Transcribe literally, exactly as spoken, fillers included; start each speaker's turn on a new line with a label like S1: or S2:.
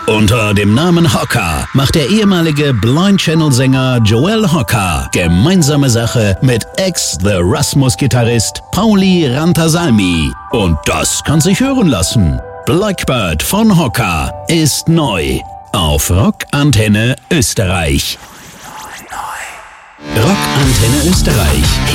S1: Unter dem Namen Hocker macht der ehemalige Blind Channel-Sänger Joel Hocker gemeinsame Sache mit Ex-The Rasmus-Gitarrist Pauli Rantasalmi. Und das kann sich hören lassen. Blackbird von Hocker ist neu auf Rock Antenne Österreich. Rock Antenne Österreich.